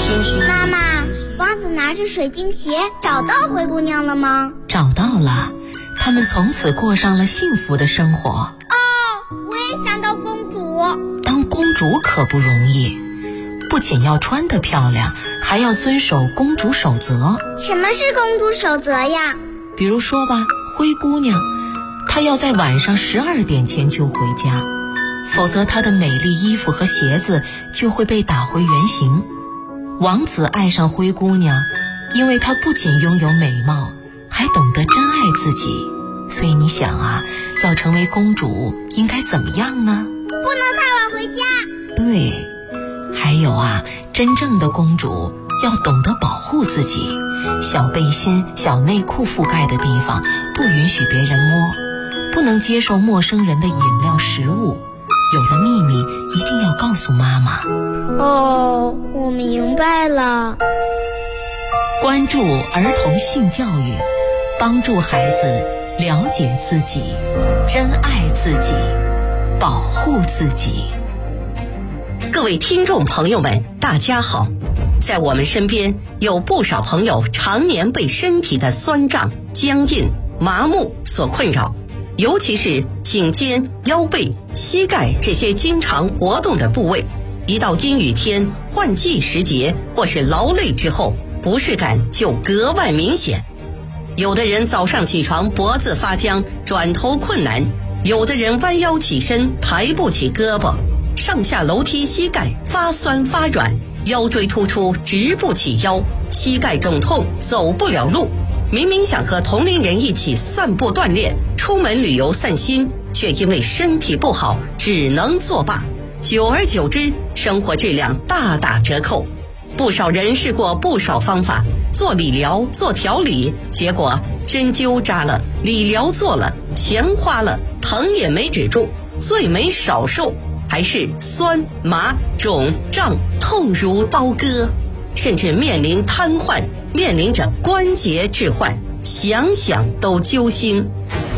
妈妈，王子拿着水晶鞋找到灰姑娘了吗？ 找到了，他们从此过上了幸福的生活。 哦，我也想当公主。 当公主可不容易，不仅要穿得漂亮，还要遵守公主守则。 什么是公主守则呀？ 比如说吧，灰姑娘，她要在晚上12点前就回家，否则她的美丽衣服和鞋子就会被打回原形。王子爱上灰姑娘，因为她不仅拥有美貌，还懂得珍爱自己。所以你想啊，要成为公主应该怎么样呢？ 不能太晚回家。 对，还有啊，真正的公主要懂得保护自己，小背心、小内裤覆盖的地方不允许别人摸，不能接受陌生人的饮料、食物。有了秘密一定要告诉妈妈。 哦，我明白了。 关注儿童性教育，帮助孩子了解自己，珍爱自己，保护自己。 各位听众朋友们，大家好。在我们身边有不少朋友常年被身体的酸胀、僵硬、麻木所困扰，尤其是颈肩、腰背、膝盖这些经常活动的部位，一到阴雨天、换季时节或是劳累之后，不适感就格外明显。有的人早上起床脖子发僵，转头困难；有的人弯腰起身抬不起胳膊，上下楼梯膝盖发酸发软，腰椎突出直不起腰，膝盖肿痛走不了路。明明想和同龄人一起散步锻炼，出门旅游散心，却因为身体不好只能作罢。久而久之，生活质量大打折扣。不少人试过不少方法，做理疗、做调理，结果针灸扎了，理疗做了，钱花了，疼也没止住，最没少受，还是酸麻肿胀痛如刀割，甚至面临瘫痪，面临着关节置换，想想都揪心。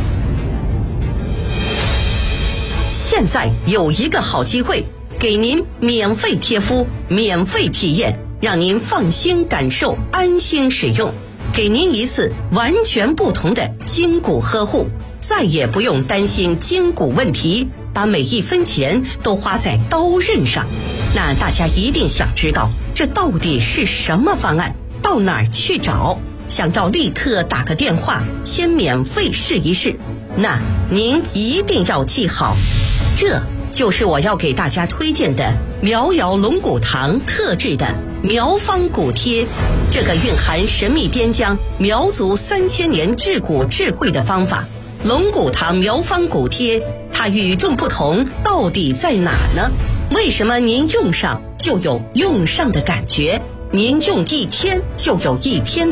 现在有一个好机会，给您免费贴敷，免费体验，让您放心感受，安心使用，给您一次完全不同的筋骨呵护，再也不用担心筋骨问题，把每一分钱都花在刀刃上。那大家一定想知道，这到底是什么方案？到哪儿去找？想要立刻打个电话，先免费试一试。那您一定要记好，这就是我要给大家推荐的苗瑶龙骨堂特制的苗方骨贴。这个蕴含神秘边疆苗族3000年治骨智慧的方法，龙骨堂苗方骨贴，它与众不同到底在哪呢？为什么您用上就有用上的感觉？您用1天就有1天